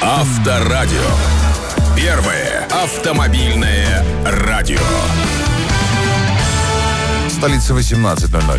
Авторадио. Первое автомобильное радио. Столица 18:00.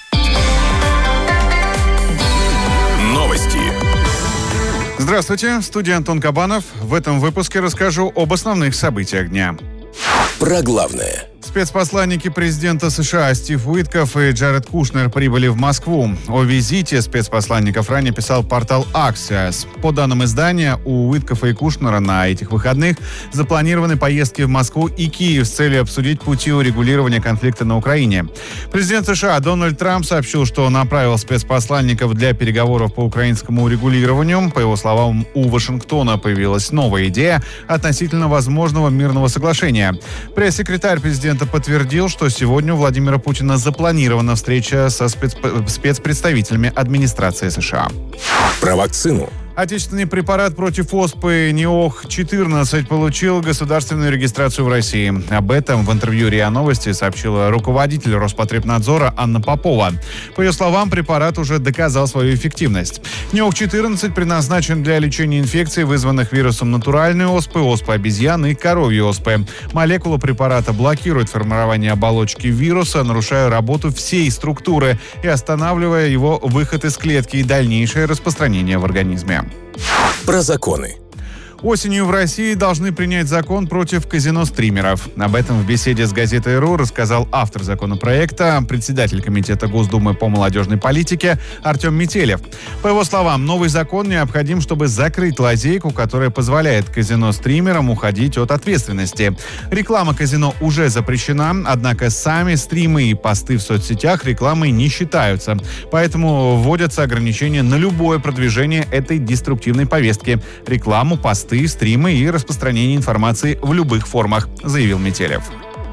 Новости. Здравствуйте, в студии Антон Кабанов. В этом выпуске расскажу об основных событиях дня. Про главное. Спецпосланники президента США Стив Уитков и Джаред Кушнер прибыли в Москву. О визите спецпосланников ранее писал портал Axios. По данным издания, у Уиткова и Кушнера на этих выходных запланированы поездки в Москву и Киев с целью обсудить пути урегулирования конфликта на Украине. Президент США Дональд Трамп сообщил, что направил спецпосланников для переговоров по украинскому урегулированию. По его словам, у Вашингтона появилась новая идея относительно возможного мирного соглашения. Пресс-секретарь президента подтвердил, что сегодня у Владимира Путина запланирована встреча со спецпредставителями администрации США. Про вакцину. Отечественный препарат против оспы НИОХ-14 получил государственную регистрацию в России. Об этом в интервью РИА Новости сообщила руководитель Роспотребнадзора Анна Попова. По ее словам, препарат уже доказал свою эффективность. НИОХ-14 предназначен для лечения инфекций, вызванных вирусом натуральной оспы, оспы обезьян и коровьей оспы. Молекула препарата блокирует формирование оболочки вируса, нарушая работу всей структуры и останавливая его выход из клетки и дальнейшее распространение в организме. Про законы. Осенью в России должны принять закон против казино-стримеров. Об этом в беседе с газетой «РУ» рассказал автор законопроекта, председатель Комитета Госдумы по молодежной политике Артем Метелев. По его словам, новый закон необходим, чтобы закрыть лазейку, которая позволяет казино-стримерам уходить от ответственности. Реклама казино уже запрещена, однако сами стримы и посты в соцсетях рекламой не считаются. Поэтому вводятся ограничения на любое продвижение этой деструктивной повестки. Рекламу, посты, стримы и распространение информации в любых формах, заявил Метелев.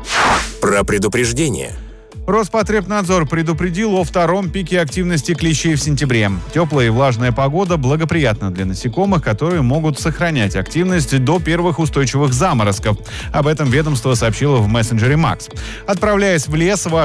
Про предупреждение. Роспотребнадзор предупредил о втором пике активности клещей в сентябре. Теплая и влажная погода благоприятна для насекомых, которые могут сохранять активность до первых устойчивых заморозков. Об этом ведомство сообщило в мессенджере Макс. Отправляясь в лес,